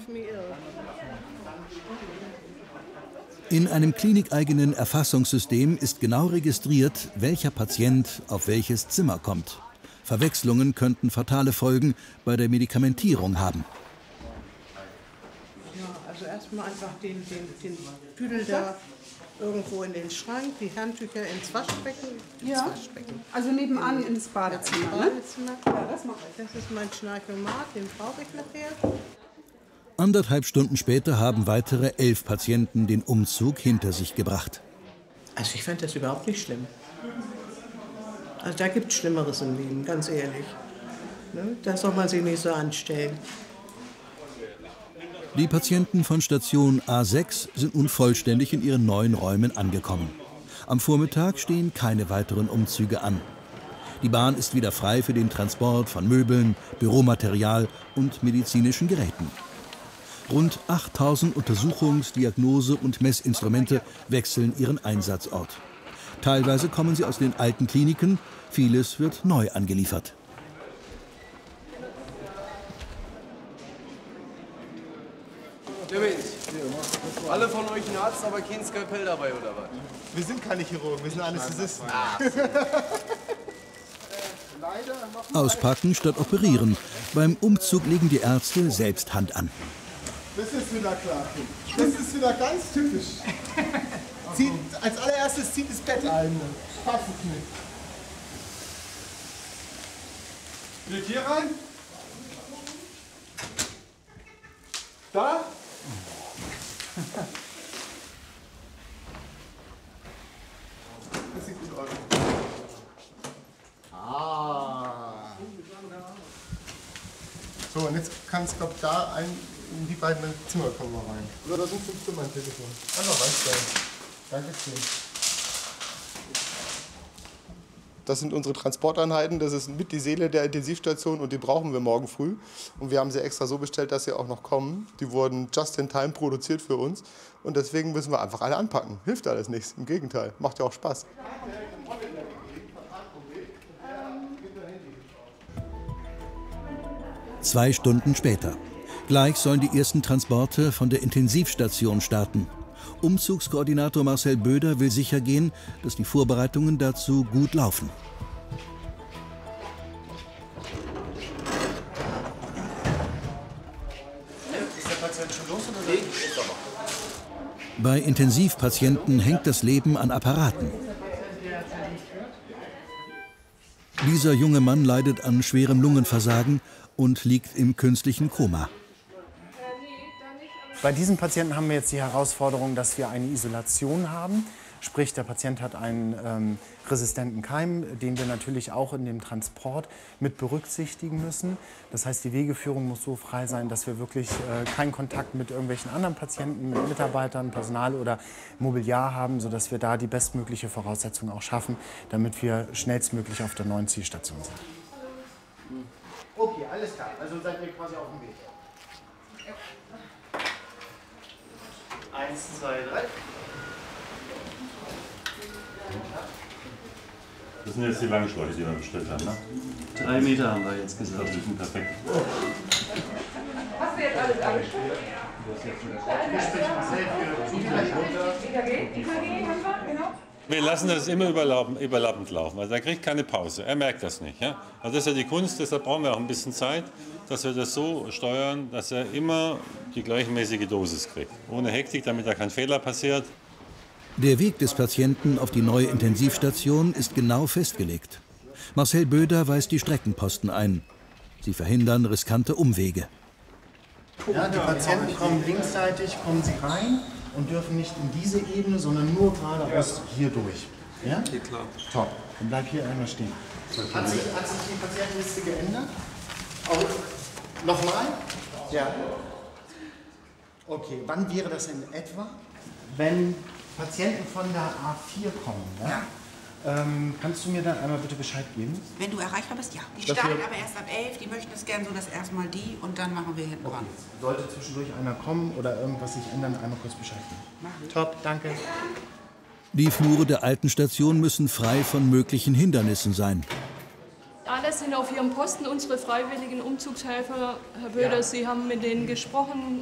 In einem klinikeigenen Erfassungssystem ist genau registriert, welcher Patient auf welches Zimmer kommt. Verwechslungen könnten fatale Folgen bei der Medikamentierung haben. Ja, also erstmal einfach den Püdel da irgendwo in den Schrank, die Handtücher ins Waschbecken. Ja, also nebenan ins Badezimmer. Ja, das mache ich. Das ist mein Schnarchomat, den brauche ich nachher. 1,5 Stunden später haben weitere 11 Patienten den Umzug hinter sich gebracht. Also ich fand das überhaupt nicht schlimm. Also da gibt es Schlimmeres im Leben, ganz ehrlich. Ne? Da soll man sich nicht so anstellen. Die Patienten von Station A6 sind nun vollständig in ihren neuen Räumen angekommen. Am Vormittag stehen keine weiteren Umzüge an. Die Bahn ist wieder frei für den Transport von Möbeln, Büromaterial und medizinischen Geräten. Rund 8000 Untersuchungs-, Diagnose- und Messinstrumente wechseln ihren Einsatzort. Teilweise kommen sie aus den alten Kliniken, vieles wird neu angeliefert. Alle von euch ein Arzt, aber kein Skalpell dabei, oder was? Wir sind keine Chirurgen, wir sind Anästhesisten. Auspacken statt operieren. Beim Umzug legen die Ärzte selbst Hand an. Das ist wieder klar. Das ist wieder ganz typisch. Als allererstes zieht das Bett ein. Passt es nicht. Geht hier rein. Da. Das sieht gut aus. So, und jetzt kann es, glaube ich, da in die beiden Zimmer kommen wir rein. Oder da sind 5 Zimmer am Telefon. Einfach reinstellen. Dankeschön. Das sind unsere Transporteinheiten, das ist mit die Seele der Intensivstation und die brauchen wir morgen früh. Und wir haben sie extra so bestellt, dass sie auch noch kommen. Die wurden just in time produziert für uns und deswegen müssen wir einfach alle anpacken. Hilft alles nichts, im Gegenteil, macht ja auch Spaß. Zwei Stunden später. Gleich sollen die ersten Transporte von der Intensivstation starten. Umzugskoordinator Marcel Böder will sichergehen, dass die Vorbereitungen dazu gut laufen. Ist der Patient schon los oder nicht? Bei Intensivpatienten hängt das Leben an Apparaten. Dieser junge Mann leidet an schwerem Lungenversagen und liegt im künstlichen Koma. Bei diesen Patienten haben wir jetzt die Herausforderung, dass wir eine Isolation haben. Sprich, der Patient hat einen resistenten Keim, den wir natürlich auch in dem Transport mit berücksichtigen müssen. Das heißt, die Wegeführung muss so frei sein, dass wir wirklich keinen Kontakt mit irgendwelchen anderen Patienten, mit Mitarbeitern, Personal oder Mobiliar haben, sodass wir da die bestmögliche Voraussetzung auch schaffen, damit wir schnellstmöglich auf der neuen Zielstation sind. Okay, alles klar. Also seid ihr quasi auf dem Weg. 1, 2, 3. Das sind jetzt die langen Schläuche, die wir bestellt haben, ne? 3 Meter haben wir jetzt gesagt. Das ist perfekt. Hast du jetzt alles abgeschlossen? Wir lassen das immer überlappend laufen. Also er kriegt keine Pause. Er merkt das nicht. Ja? Also das ist ja die Kunst, deshalb brauchen wir auch ein bisschen Zeit, dass wir das so steuern, dass er immer die gleichmäßige Dosis kriegt. Ohne Hektik, damit da kein Fehler passiert. Der Weg des Patienten auf die neue Intensivstation ist genau festgelegt. Marcel Böder weist die Streckenposten ein. Sie verhindern riskante Umwege. Ja, die Patienten kommen linksseitig, kommen sie rein und dürfen nicht in diese Ebene, sondern nur geradeaus hier durch. Ja? Ja, klar. Top. Dann bleib hier einmal stehen. Hat sich die Patientenliste geändert? Auch nochmal? Ja. Okay, wann wäre das in etwa? Wenn Patienten von der A4 kommen, ja? Kannst du mir dann einmal bitte Bescheid geben? Wenn du erreichbar bist, ja. Die starten aber erst ab 11, die möchten es gerne so, dass erstmal die und dann machen wir hinten dran. Sollte zwischendurch einer kommen oder irgendwas sich ändern, einmal kurz Bescheid geben. Top, danke. Die Flure der alten Station müssen frei von möglichen Hindernissen sein. Alle sind auf ihrem Posten, unsere freiwilligen Umzugshelfer. Herr Böder, Sie haben mit denen gesprochen.